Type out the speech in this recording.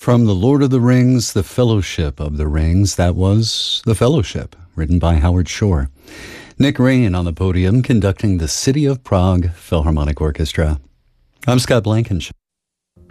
From The Lord of the Rings, The Fellowship of the Rings, that was The Fellowship, written by Howard Shore. Nick Rain on the podium conducting the City of Prague Philharmonic Orchestra. I'm Scott Blankenship.